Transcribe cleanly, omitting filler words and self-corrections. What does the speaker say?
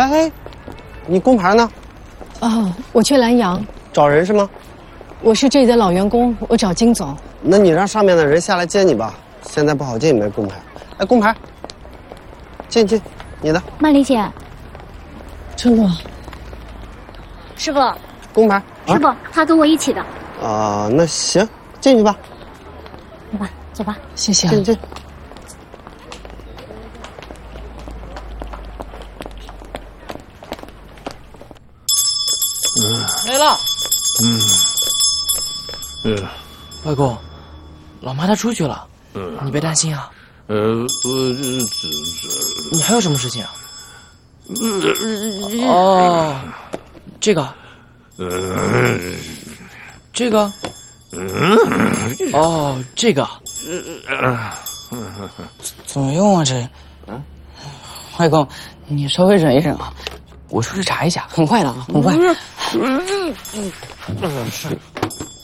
哎，你工牌呢？ 哦，我去兰阳找人是吗？ 我是这里的老员工，我找金总。 那你让上面的人下来接你吧，现在不好进，没工牌。哎，工牌，进，你的。 曼丽姐， 陈总， 师傅， 工牌。 师傅，他跟我一起的。 啊，那行，进去吧。 走吧，走吧。 谢谢啊。 进。 没了。外公，老妈她出去了，你别担心啊。你还有什么事情啊？哦，这个，哦，这个， 怎么用啊这？外公，你稍微忍一忍啊， 我出去查一下， 很快的啊，很快。